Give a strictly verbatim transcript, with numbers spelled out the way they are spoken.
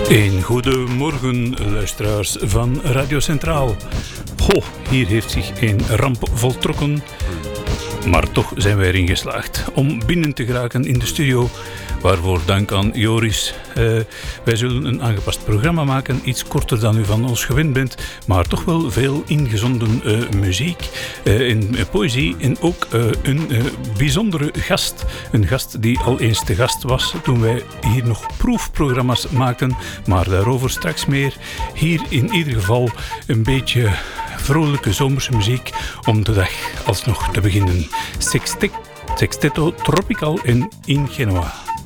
Een goedemorgen, luisteraars van Radio Centraal. Ho, hier heeft zich een ramp voltrokken. Maar toch zijn wij erin geslaagd om binnen te geraken in de studio. Waarvoor dank aan Joris. Uh, wij zullen een aangepast programma maken, iets korter dan u van ons gewend bent, maar toch wel veel ingezonden uh, muziek, uh, in uh, poëzie en ook uh, een uh, bijzondere gast. Een gast die al eens te gast was toen wij hier nog proefprogramma's maakten, maar daarover straks meer. Hier in ieder geval een beetje vrolijke zomerse muziek om de dag alsnog te beginnen. Sextet- Sexteto Tropical en In Genoa.